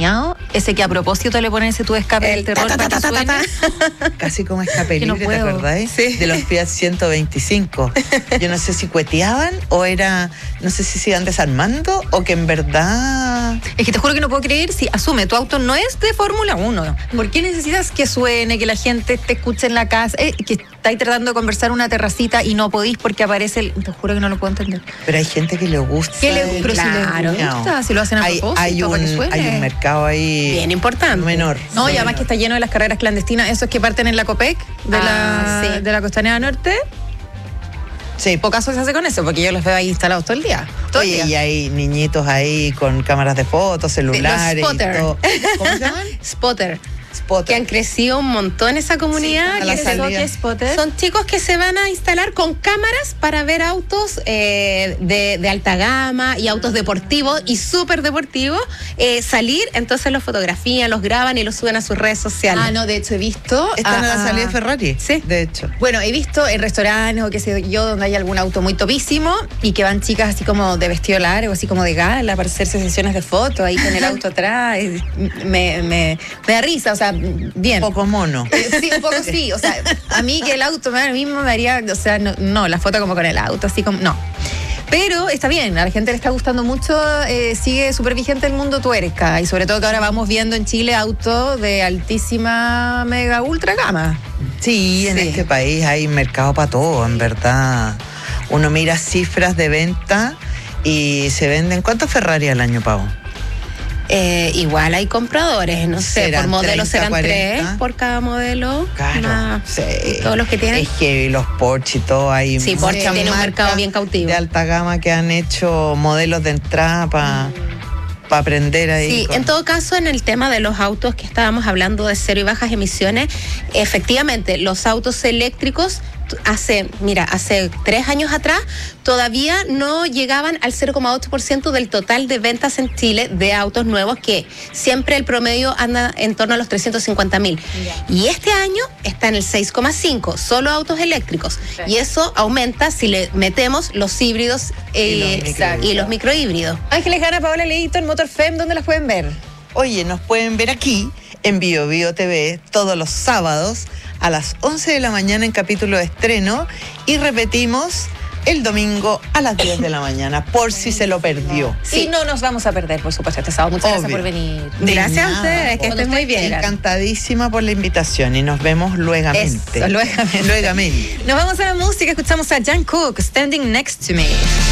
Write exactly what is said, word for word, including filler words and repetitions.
diseñado, ese que a propósito le ponen ese tubo de escape del terror ta, ta, para ta, que ta, ta, suene. Casi como escape Que no libre, ¿te puedo. acordáis? Sí. De los Fiat ciento veinticinco. Yo no sé si cueteaban o era, no sé si se iban desarmando o que en verdad... Es que te juro que no puedo creer, si asume, tu auto no es de Fórmula uno. ¿Por qué necesitas que suene, que la gente te escuche en la casa, eh, que estáis tratando de conversar en una terracita y no podís porque aparece el... Te juro que no lo puedo entender. Pero hay gente que le gusta. ¿Qué le, el- pero claro. si les gusta, si lo hacen a hay, propósito, hay, para que un, suene. hay un mercado ahí Bien importante. menor. No, Sí. y además que está lleno de las carreras clandestinas, esos que parten en la Copec de, Ah, la, sí. de la Costanera Norte. Sí. Pocaso se hace con eso, porque yo los veo ahí instalados todo el día. Todo el Oye, día. y hay niñitos ahí con cámaras de fotos, celulares. Los spotter. y todo. ¿Cómo se llaman? Spotter. Spotter. Que han crecido un montón esa comunidad. Sí, a la que salida. son- ¿Qué es spotter? Son chicos que se van a instalar con cámaras para ver autos eh, de, de alta gama y autos deportivos y súper deportivos eh, salir, entonces los fotografían, los graban y los suben a sus redes sociales. Ah, no, de hecho he visto... Están a la ah, salida de Ferrari. Sí. De hecho. Bueno, he visto en restaurantes o qué sé yo, donde hay algún auto muy topísimo y que van chicas así como de vestido largo, así como de gala, para hacerse sesiones de fotos ahí con el auto atrás. y Me, me, me da risa, o sea, bien. Un poco mono. Eh, Sí, un poco sí. O sea, a mí que el auto me da lo mismo, me haría, o sea, no, no, la foto como con el auto, así como, no. Pero está bien, a la gente le está gustando mucho, eh, sigue súper vigente el mundo tuerca y sobre todo que ahora vamos viendo en Chile autos de altísima, mega, ultra gama. Sí, en Sí. este país hay mercado para todo, en verdad. Uno mira cifras de venta y se venden. ¿Cuántos Ferrari al año, Pau? Eh, igual hay compradores, no sé, Serán por modelo treinta, serán cuarenta. tres por cada modelo. Claro. Más sí. todos los que tienen. Es que los Porsche y todo hay. Sí, Porsche muchas tiene un marcas mercado bien cautivo. De alta gama que han hecho modelos de entrada para aprender ahí. Sí, con- en todo caso, en el tema de los autos que estábamos hablando de cero y bajas emisiones, efectivamente, los autos eléctricos t- hace, mira, hace tres años atrás todavía no llegaban al cero coma ocho por ciento del total de ventas en Chile de autos nuevos, que siempre el promedio anda en torno a los trescientos cincuenta mil. Y este año está en el seis coma cinco, solo autos eléctricos. Perfecto. Y eso aumenta si le metemos los híbridos eh, Y los microhíbridos. y los microhíbridos. Ángeles Gana, Paola Leito en Motor Fem, ¿dónde las pueden ver? Oye, nos pueden ver aquí en Bio Bio T V todos los sábados a las once de la mañana en capítulo de estreno y repetimos el domingo a las diez de la mañana por si se lo perdió. Sí, y no nos vamos a perder, por supuesto, este sábado. Muchas gracias Obvio. por venir. De Gracias a nada, ustedes, que po. estén muy bien. Encantadísima por la invitación y nos vemos luegamente. Eso, luegamente. Luegamente. Nos vamos a la música, escuchamos a Jan Cook, Standing Next to Me.